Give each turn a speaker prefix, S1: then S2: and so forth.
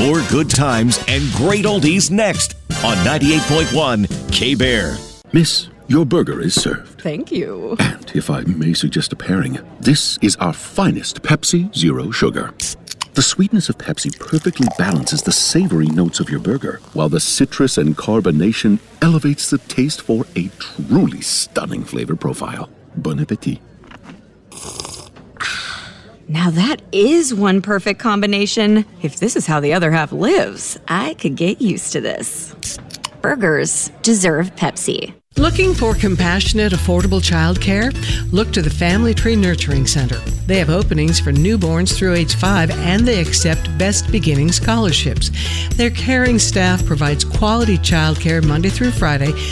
S1: More good times and great oldies next on 98.1 K-Bear.
S2: Miss, your burger is served.
S3: Thank you.
S2: And if I may suggest a pairing, this is our finest Pepsi Zero Sugar. The sweetness of Pepsi perfectly balances the savory notes of your burger, while the citrus and carbonation elevates the taste for a truly stunning flavor profile. Bon appetit.
S3: Now that is one perfect combination. If this is how the other half lives, I could get used to this. Burgers deserve Pepsi.
S4: Looking for compassionate, affordable childcare? Look to the Family Tree Nurturing Center. They have openings for newborns through age 5, and they accept Best Beginning scholarships. Their caring staff provides quality childcare Monday through Friday